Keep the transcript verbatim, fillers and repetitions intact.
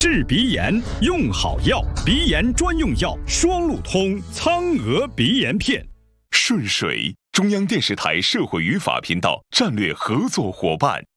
治鼻炎用好药，鼻炎专用药双路通苍鹅鼻炎片。 顺水，中央电视台社会语法频道战略合作伙伴。